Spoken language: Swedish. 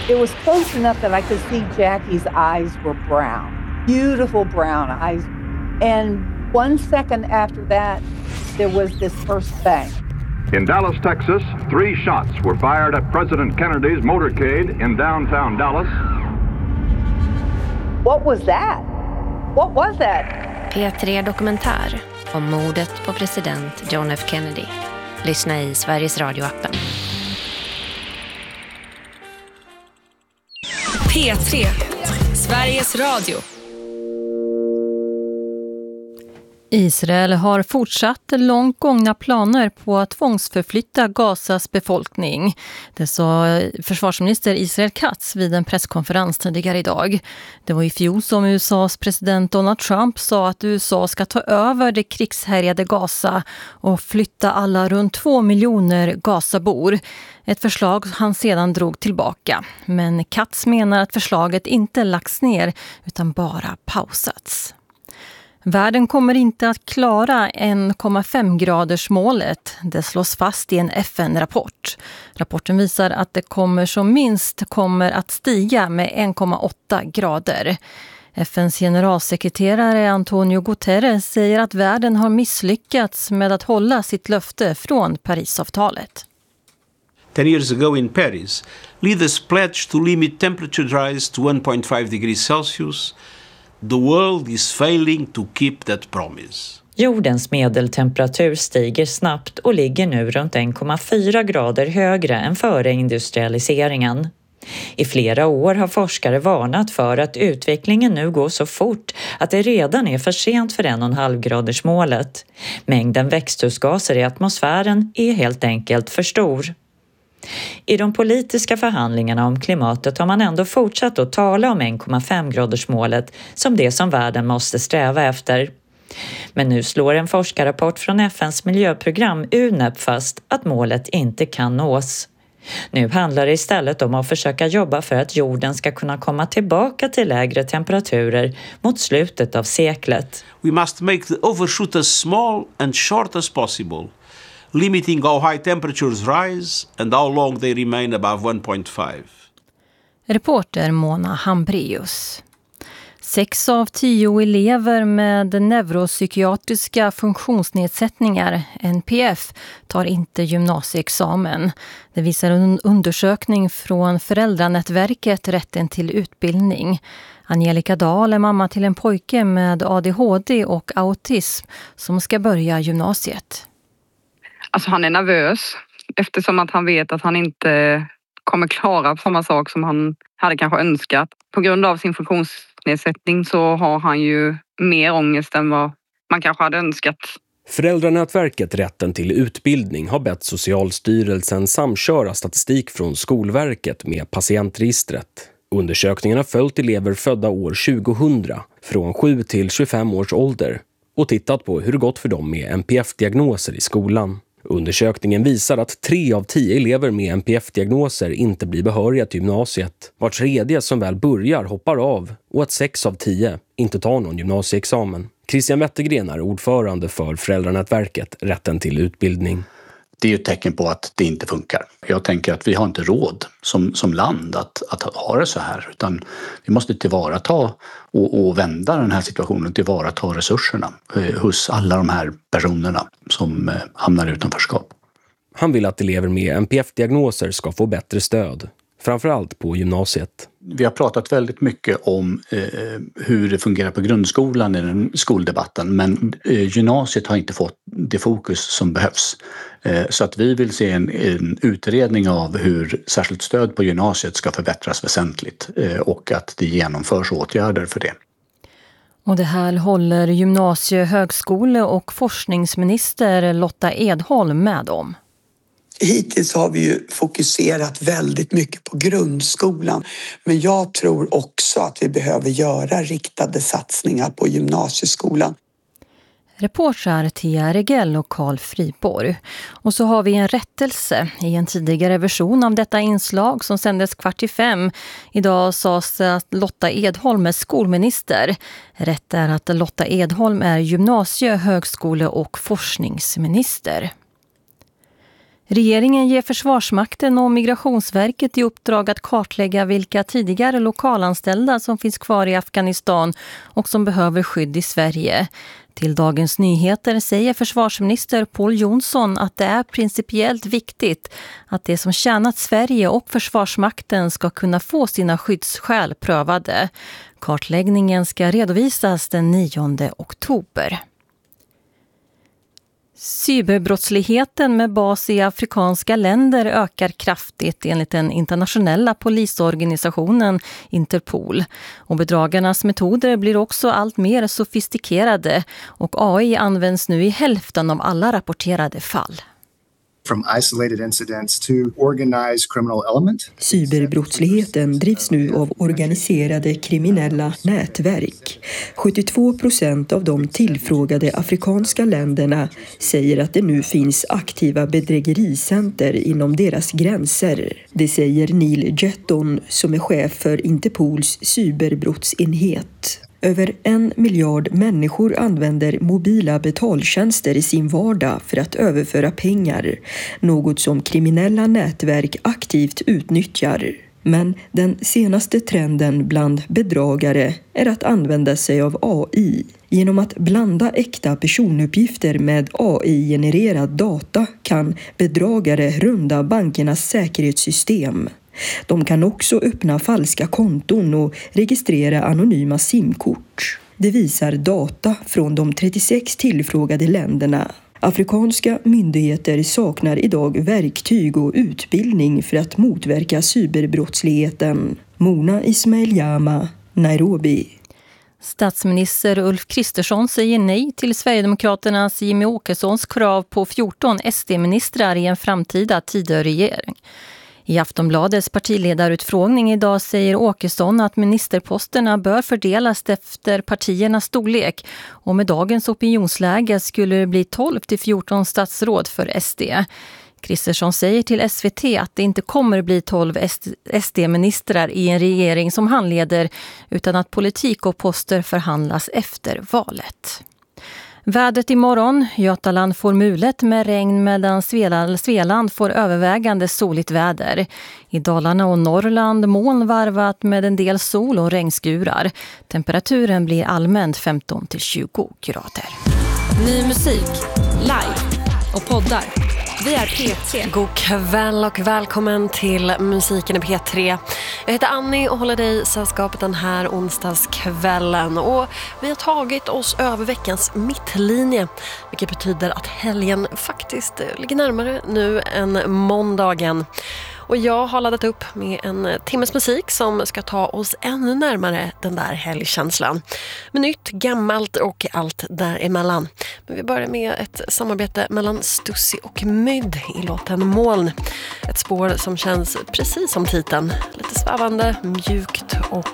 It was close enough that I could see Jackie's eyes were brown. Beautiful brown eyes. And 1 second after that, there was this first bang. In Dallas, Texas, 3 shots were fired at President Kennedy's motorcade in downtown Dallas. What was that? What was that? P3 Dokumentär om mordet på president John F. Kennedy. Lyssna i Sveriges Radio-appen. P3, Sveriges Radio. Israel har fortsatt långt gångna planer på att tvångsförflytta Gazas befolkning. Det sa försvarsminister Israel Katz vid en presskonferens tidigare idag. Det var i fjol som USAs president Donald Trump sa att USA ska ta över det krigshärjade Gaza och flytta alla runt 2 miljoner Gazabor. Ett förslag han sedan drog tillbaka. Men Katz menar att förslaget inte lagts ner utan bara pausats. Världen kommer inte att klara 1,5-gradersmålet. Det slås fast i en FN-rapport. Rapporten visar att det kommer att stiga med 1,8 grader. FNs generalsekreterare Antonio Guterres säger att världen har misslyckats med att hålla sitt löfte från Parisavtalet. 10 years ago in Paris, leaders pledged to limit temperature rise to 1.5 degrees Celsius. The world is failing to keep that promise. Jordens medeltemperatur stiger snabbt och ligger nu runt 1,4 grader högre än före industrialiseringen. I flera år har forskare varnat för att utvecklingen nu går så fort att det redan är för sent för 1,5-gradersmålet. Mängden växthusgaser i atmosfären är helt enkelt för stor. I de politiska förhandlingarna om klimatet har man ändå fortsatt att tala om 1,5-gradersmålet som det som världen måste sträva efter. Men nu slår en forskarrapport från FNs miljöprogram UNEP fast att målet inte kan nås. Nu handlar det istället om att försöka jobba för att jorden ska kunna komma tillbaka till lägre temperaturer mot slutet av seklet. We must make the overshoot as small and short as possible, limiting how high temperatures rise and how long they remain above 1.5. Reporter Mona Hambreus. 6 av 10 elever med neuropsykiatriska funktionsnedsättningar, NPF, tar inte gymnasieexamen. Det visar en undersökning från föräldranätverket Rätten till utbildning. Angelica Dahl är mamma till en pojke med ADHD och autism som ska börja gymnasiet. Alltså han är nervös eftersom att han vet att han inte kommer klara samma sak som han hade kanske önskat. På grund av sin funktionsnedsättning så har han ju mer ångest än vad man kanske hade önskat. Föräldranätverket Rätten till utbildning har bett Socialstyrelsen samköra statistik från Skolverket med patientregistret. Undersökningen har följt elever födda år 2000 från 7 till 25 års ålder och tittat på hur det gått för dem med NPF-diagnoser i skolan. Undersökningen visar att 3 av 10 elever med NPF-diagnoser inte blir behöriga till gymnasiet. Var tredje som väl börjar hoppar av och att 6 av 10 inte tar någon gymnasieexamen. Christian Wettergren är ordförande för Föräldranätverket Rätten till utbildning. Det är ju ett tecken på att det inte funkar. Jag tänker att vi har inte råd som land att ha det så här. Utan vi måste tillvarata och vända den här situationen, tillvarata resurserna hos alla de här personerna som hamnar utanförskap. Han vill att elever med NPF-diagnoser ska få bättre stöd, framförallt på gymnasiet. Vi har pratat väldigt mycket om hur det fungerar på grundskolan i den skoldebatten, men gymnasiet har inte fått det fokus som behövs. Så att vi vill se en utredning av hur särskilt stöd på gymnasiet ska förbättras väsentligt och att det genomförs åtgärder för det. Och det här håller högskole- och forskningsminister Lotta Edholm med om. Hittills har vi ju fokuserat väldigt mycket på grundskolan, men jag tror också att vi behöver göra riktade satsningar på gymnasieskolan. Reportrar Tia Regell och Carl Friborg. Och så har vi en rättelse i en tidigare version av detta inslag som sändes 4:45. Idag sades att Lotta Edholm är skolminister. Rätt är att Lotta Edholm är högskole- och forskningsminister. Regeringen ger Försvarsmakten och Migrationsverket i uppdrag att kartlägga vilka tidigare lokalanställda som finns kvar i Afghanistan och som behöver skydd i Sverige. Till Dagens Nyheter säger försvarsminister Pål Jonsson att det är principiellt viktigt att det som tjänat Sverige och Försvarsmakten ska kunna få sina skyddsskäl prövade. Kartläggningen ska redovisas den 9 oktober. Cyberbrottsligheten med bas i afrikanska länder ökar kraftigt enligt den internationella polisorganisationen Interpol. Och bedragarnas metoder blir också allt mer sofistikerade och AI används nu i hälften av alla rapporterade fall. From isolated incidents to organized criminal element. Cyberbrottsligheten drivs nu av organiserade kriminella nätverk. 72% av de tillfrågade afrikanska länderna säger att det nu finns aktiva bedrägericenter inom deras gränser. Det säger Neil Jetton som är chef för Interpols cyberbrottsenhet. Över 1 miljard människor använder mobila betaltjänster i sin vardag för att överföra pengar, något som kriminella nätverk aktivt utnyttjar. Men den senaste trenden bland bedragare är att använda sig av AI. Genom att blanda äkta personuppgifter med AI-genererad data kan bedragare runda bankernas säkerhetssystem. De kan också öppna falska konton och registrera anonyma simkort. Det visar data från de 36 tillfrågade länderna. Afrikanska myndigheter saknar idag verktyg och utbildning för att motverka cyberbrottsligheten. Mona Ismail-Jama, Nairobi. Statsminister Ulf Kristersson säger nej till Sverigedemokraternas Jimmie Åkessons krav på 14 SD-ministrar i en framtida Tidöregering. I Aftonbladets partiledarutfrågning idag säger Åkesson att ministerposterna bör fördelas efter partiernas storlek och med dagens opinionsläge skulle det bli 12-14 statsråd för SD. Kristersson säger till SVT att det inte kommer bli 12 SD-ministrar i en regering som han leder utan att politik och poster förhandlas efter valet. Vädret imorgon. Götaland får mulet med regn medan Svealand får övervägande soligt väder. I Dalarna och Norrland moln varvat med en del sol och regnskurar. Temperaturen blir allmänt 15-20 grader. Ny musik, live och poddar. Vi är P3. God kväll och välkommen till Musiken i P3. Jag heter Annie och håller dig sällskapet den här onsdagskvällen. Och vi har tagit oss över veckans mittlinje. Vilket betyder att helgen faktiskt ligger närmare nu än måndagen. Och jag har laddat upp med en timmes musik som ska ta oss ännu närmare den där helgkänslan. Med nytt, gammalt och allt däremellan. Men vi börjar med ett samarbete mellan Stussy och Mydd i låten Moln. Ett spår som känns precis som titeln. Lite svävande, mjukt och